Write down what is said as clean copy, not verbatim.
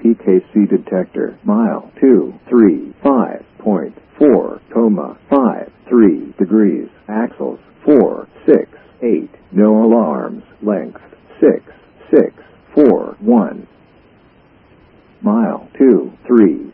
PKC detector. Mile 235.4, 53 degrees. Axles 468. No alarms. Length 6641. Mile 235.